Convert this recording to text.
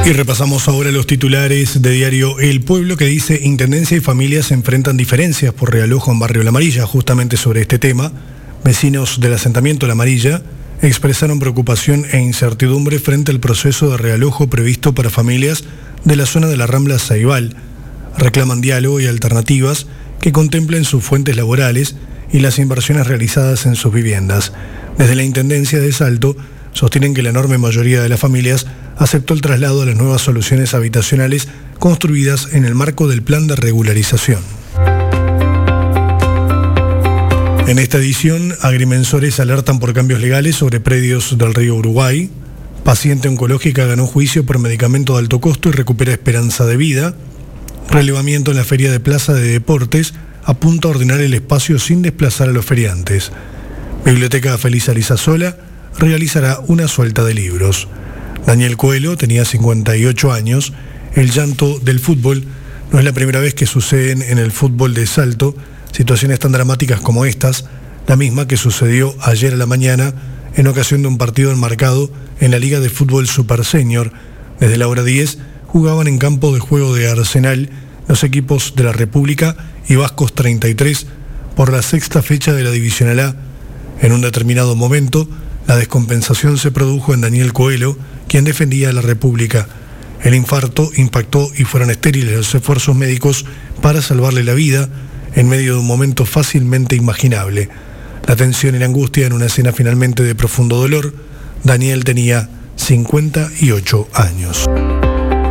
Y repasamos ahora los titulares de diario El Pueblo, que dice: Intendencia y familias se enfrentan diferencias por realojo en Barrio La Amarilla. Justamente sobre este tema, vecinos del asentamiento La Amarilla expresaron preocupación e incertidumbre frente al proceso de realojo previsto para familias de la zona de la Rambla Ceibal. Reclaman diálogo y alternativas que contemplen sus fuentes laborales y las inversiones realizadas en sus viviendas. Desde la Intendencia de Salto sostienen que la enorme mayoría de las familias aceptó el traslado a las nuevas soluciones habitacionales construidas en el marco del plan de regularización. En esta edición, agrimensores alertan por cambios legales sobre predios del río Uruguay. Paciente oncológica ganó juicio por medicamento de alto costo y recupera esperanza de vida. Relevamiento en la Feria de Plaza de Deportes apunta a ordenar el espacio sin desplazar a los feriantes. Biblioteca Feliz Alizasola realizará una suelta de libros. Daniel Coelho tenía 58 años. El llanto del fútbol. No es la primera vez que suceden en el fútbol de Salto situaciones tan dramáticas como estas, la misma que sucedió ayer a la mañana en ocasión de un partido enmarcado en la Liga de Fútbol Super Senior. Desde la hora 10 jugaban en campo de juego de Arsenal los equipos de la República y Vascos 33 por la sexta fecha de la Divisional A. En un determinado momento, la descompensación se produjo en Daniel Coelho, quien defendía a la República. El infarto impactó y fueron estériles los esfuerzos médicos para salvarle la vida en medio de un momento fácilmente imaginable. La tensión y la angustia en una escena finalmente de profundo dolor. Daniel tenía 58 años.